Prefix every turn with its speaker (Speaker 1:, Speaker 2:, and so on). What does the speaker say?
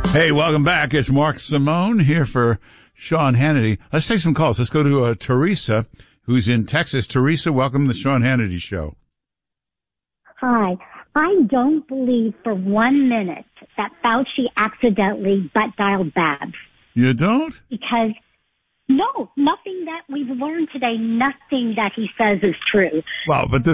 Speaker 1: Hey, welcome back. It's Mark Simone here for Sean Hannity. Let's take some calls. Let's go to Teresa, who's in Texas. Teresa, welcome to the Sean Hannity Show.
Speaker 2: Hi. I don't believe for 1 minute that Fauci accidentally butt dialed Babs.
Speaker 1: You don't?
Speaker 2: Because, no, nothing that we've learned today, nothing that he says is true.
Speaker 1: Well, but